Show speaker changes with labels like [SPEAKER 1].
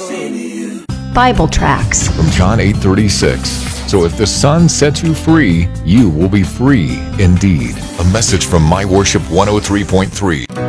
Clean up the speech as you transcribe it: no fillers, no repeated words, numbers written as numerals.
[SPEAKER 1] Bible tracts
[SPEAKER 2] from John 8:36. So if the Son sets you free, you will be free indeed. A message from My Worship 103.3.